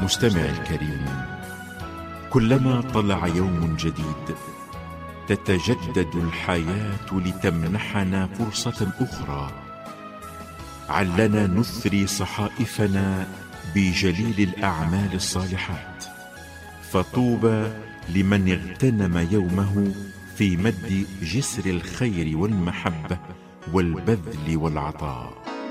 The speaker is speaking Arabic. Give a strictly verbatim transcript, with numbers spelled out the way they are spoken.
مستمعي الكريم، كلما طلع يوم جديد تتجدد الحياة لتمنحنا فرصة أخرى. علنا نثري صحائفنا بجليل الأعمال الصالحات، فطوبى لمن اغتنم يومه في مد جسر الخير والمحبة والبذل والعطاء.